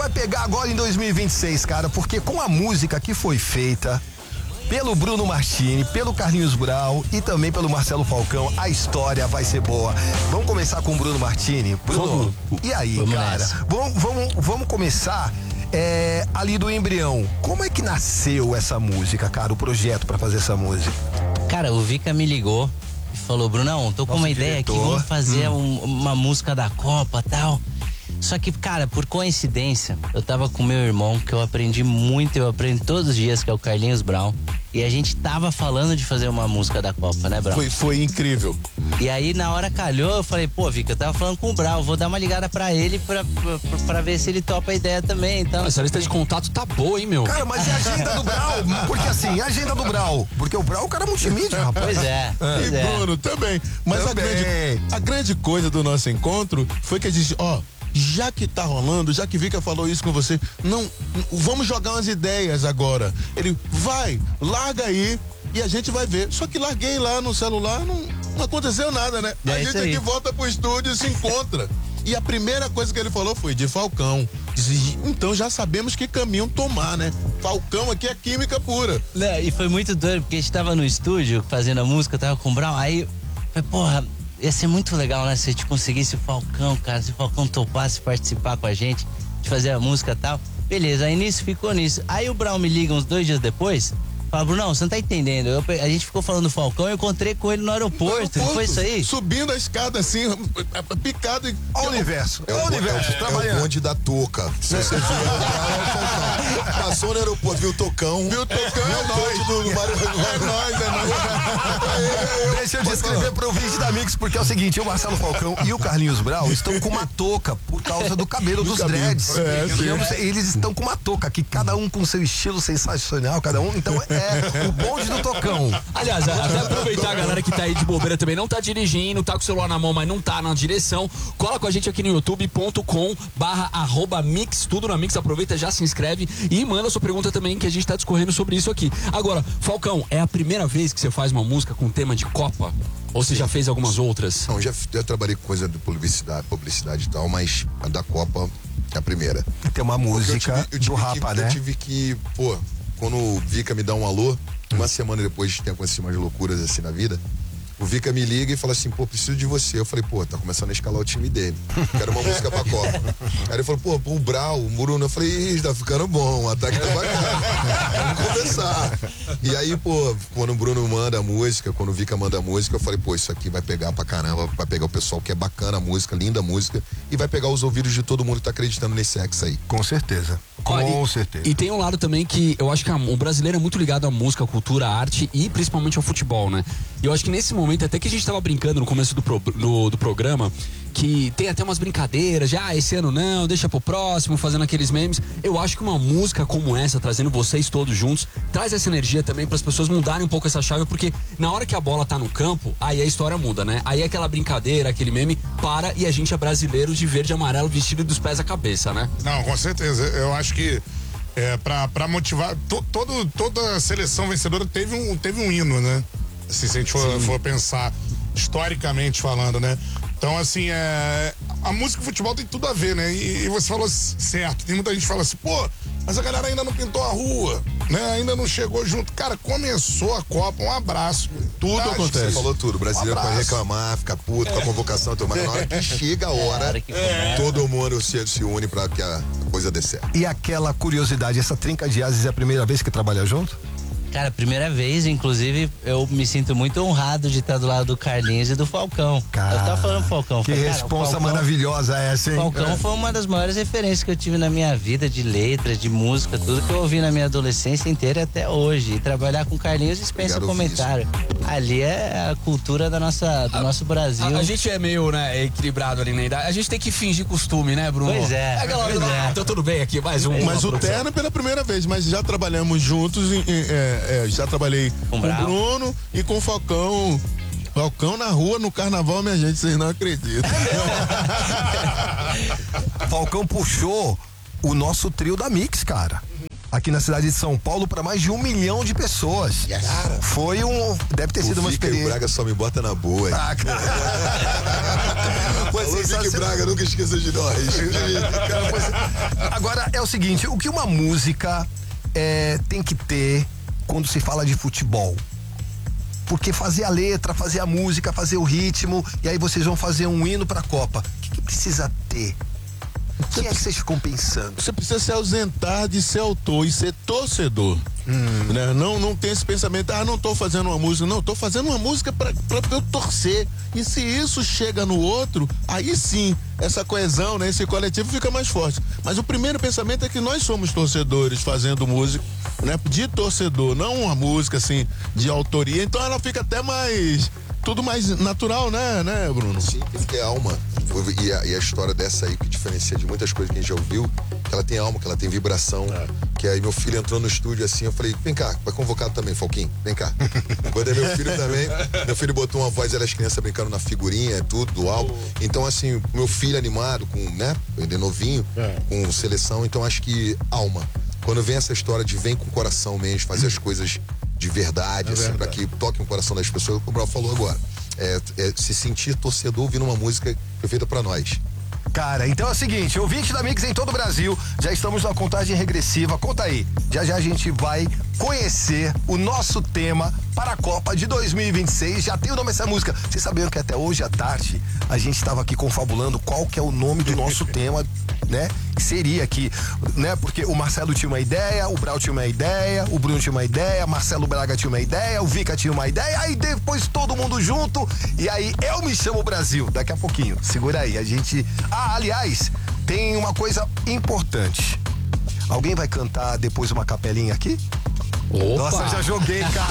vai pegar agora em 2026, cara, porque com a música que foi feita pelo Bruno Martini, pelo Carlinhos Brau e também pelo Marcelo Falcão, a história vai ser boa. Vamos começar com o Bruno Martini. Bruno, e aí, cara? Vamos começar ali do embrião. Como é que nasceu essa música, cara, o projeto pra fazer essa música? Cara, o Vika me ligou e falou: Brunão, tô com uma ideia aqui, vamos fazer uma música da Copa e tal. Só que, cara, por coincidência, eu tava com meu irmão, que eu aprendi muito, eu aprendo todos os dias, que é o Carlinhos Brau. E a gente tava falando de fazer uma música da Copa, né, Brau? Foi incrível. E aí, na hora calhou, eu falei: pô, Vika, eu tava falando com o Brau, vou dar uma ligada pra ele pra ver se ele topa a ideia também, então. Essa lista de contato tá boa, hein, meu? Cara, mas e a agenda do Brau? Porque assim, a agenda do Brau? Porque o Brau é o cara multimídia, rapaz. Pois é. E Bruno também. Mas a grande coisa do nosso encontro foi que a gente, já que tá rolando, já que Vika falou isso com você, não, vamos jogar umas ideias agora. Ele vai, larga aí e a gente vai ver. Só que larguei lá no celular, não aconteceu nada, né? A gente aqui volta pro estúdio e se encontra. E a primeira coisa que ele falou foi de Falcão. Disse, então já sabemos que caminho tomar, né? Falcão aqui é química pura. E foi muito doido, porque a gente tava no estúdio fazendo a música, tava com o Brau, aí, porra, ia ser muito legal, né? Se a gente conseguisse o Falcão, cara, se o Falcão topasse participar com a gente, de fazer a música e tal. Beleza, aí nisso ficou nisso. Aí o Brau me liga uns 2 dias depois, fala: Brunão, você não tá entendendo. A gente ficou falando do Falcão, eu encontrei com ele no aeroporto. Não foi isso aí? Subindo a escada assim, picado. Olha o universo. É o bonde da touca. Se você viu, passou no aeroporto, viu o Tocão. Viu o Tocão, é nós. Deixa eu descrever pro ouvinte da Mix, porque é o seguinte: o Marcelo Falcão e o Carlinhos Brau estão com uma touca por causa do cabelo dos dreads. Eles estão com uma touca aqui, cada um com seu estilo sensacional, cada um. Então o bonde do Tocão. Aliás, até aproveitar a galera que tá aí de bobeira também, não tá dirigindo, tá com o celular na mão, mas não tá na direção, cola com a gente aqui no youtube.com/mix, tudo na Mix, aproveita, já se inscreve e manda sua pergunta também, que a gente tá discorrendo sobre isso aqui. Agora, Falcão, é a primeira vez que você faz uma música com tema de Copa? Ou você já fez algumas outras? Não, já trabalhei com coisa de publicidade e tal, mas a da Copa é a primeira. Tem uma música do Rapa, né? Eu tive que, quando o Vika me dá um alô, uma semana depois de ter acontecido umas loucuras assim na vida, o Vika me liga e fala assim: preciso de você. Eu falei: tá começando a escalar o time dele. Quero uma música pra Copa. Aí ele falou: o Brau, o Bruno. Eu falei: tá ficando bom, o ataque tá bacana. Vamos conversar. E aí, quando o Bruno manda a música, quando o Vika manda a música, eu falei: isso aqui vai pegar pra caramba, vai pegar o pessoal que é bacana a música, linda a música, e vai pegar os ouvidos de todo mundo que tá acreditando nesse ex aí. Com certeza. Com certeza. E tem um lado também que eu acho que o brasileiro é muito ligado à música, à cultura, à arte e principalmente ao futebol, né? E eu acho que nesse momento, até que a gente tava brincando no começo do programa, que tem até umas brincadeiras de esse ano não, deixa pro próximo, fazendo aqueles memes. Eu acho que uma música como essa, trazendo vocês todos juntos, traz essa energia também para as pessoas mudarem um pouco essa chave, porque na hora que a bola tá no campo, aí a história muda, né? Aí aquela brincadeira, aquele meme para e a gente é brasileiro de verde e amarelo vestido dos pés à cabeça, né? Não, com certeza. Eu acho que pra motivar, toda a seleção vencedora teve um hino, né? Assim, se a gente for pensar historicamente falando, né? Então, assim, a música e o futebol tem tudo a ver, né? E você falou certo, tem muita gente que fala assim: mas a galera ainda não pintou a rua, né? Ainda não chegou junto. Cara, começou a Copa, um abraço. Tudo acontece. Você falou tudo. O brasileiro pode reclamar, ficar puto com a convocação, mas na hora que chega a hora, todo mundo se une pra que a coisa dê certo. E aquela curiosidade, essa trinca de ases é a primeira vez que trabalha junto? Cara, primeira vez, inclusive, eu me sinto muito honrado de estar do lado do Carlinhos e do Falcão. Cara, eu tava falando Falcão. Que responsa maravilhosa essa, hein? Falcão foi uma das maiores referências que eu tive na minha vida, de letras, de música, tudo que eu ouvi na minha adolescência inteira e até hoje. E trabalhar com Carlinhos dispensa comentário. Ali é a cultura do nosso Brasil. A gente é meio, né, equilibrado ali na idade. A gente tem que fingir costume, né, Bruno? Pois é. Então tudo bem aqui, mais um. Mas o terno é pela primeira vez, mas já trabalhamos juntos já trabalhei com o Bruno e com o Falcão. Falcão na rua, no carnaval, minha gente, vocês não acreditam. Falcão puxou o nosso trio da Mix, cara. aqui na cidade de São Paulo para mais de 1 milhão de pessoas. Yes. Cara, foi deve ter sido uma experiência. O Braga só me bota na boa. Ah, cara. Alô, Vicky Braga, nunca esqueça de nós. Agora, é o seguinte, o que uma música tem que ter quando se fala de futebol? Porque fazer a letra, fazer a música, fazer o ritmo, e aí vocês vão fazer um hino pra Copa. O que precisa ter? O que é que vocês ficam pensando? Você precisa se ausentar de ser autor e ser torcedor. Né? Não tem esse pensamento, não tô fazendo uma música. Não, tô fazendo uma música pra eu torcer. E se isso chega no outro, aí sim, essa coesão, né, esse coletivo fica mais forte. Mas o primeiro pensamento é que nós somos torcedores fazendo música, né, de torcedor, não uma música assim de autoria. Então ela fica até mais, tudo mais natural, né, Bruno? Sim, tem que ter alma. E a história dessa aí que diferencia de muitas coisas que a gente já ouviu, que ela tem alma, que ela tem vibração. Que aí meu filho entrou no estúdio assim, eu falei, vem cá, vai convocado também, Falquinho, vem cá. Botei meu filho também, meu filho botou uma voz, as crianças brincando na figurinha, tudo, do álbum. Então assim, meu filho animado, com, né, ele é novinho, com seleção, então acho que alma. Quando vem essa história de vem com o coração mesmo, fazer as coisas de verdade, assim, pra que toque o coração das pessoas, o Brau falou agora. Se sentir torcedor ouvindo uma música feita pra nós. Cara, então é o seguinte, ouvinte da Mix em todo o Brasil, já estamos na contagem regressiva, conta aí, já a gente vai conhecer o nosso tema para a Copa de 2026, já tem o nome dessa música. Vocês sabiam que até hoje à tarde a gente estava aqui confabulando qual que é o nome do nosso tema, né? Que seria aqui, né? Porque o Marcelo tinha uma ideia, o Brau tinha uma ideia, o Bruno tinha uma ideia, Marcelo Braga tinha uma ideia, o Vika tinha uma ideia, aí depois todo mundo junto, e aí eu me chamo Brasil, daqui a pouquinho, segura aí, a gente... aliás, tem uma coisa importante. Alguém vai cantar depois uma capelinha aqui? Opa. Nossa, já joguei, cara.